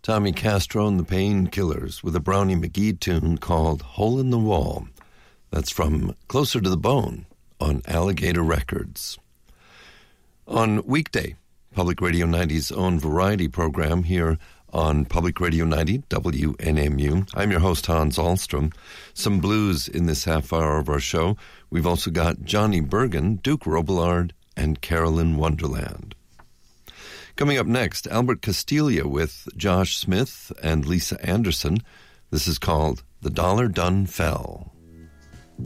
Tommy Castro and the Painkillers with a Brownie McGee tune called Hole in the Wall. That's from Closer to the Bone on Alligator Records. On weekday, Public Radio 90's own variety program here on Public Radio 90, WNMU. I'm your host, Hans Ahlstrom. Some blues in this half hour of our show. We've also got Johnny Bergen, Duke Robillard, and Carolyn Wonderland. Coming up next, Albert Castiglia with Josh Smith and Lisa Anderson. This is called The Dollar Done Fell.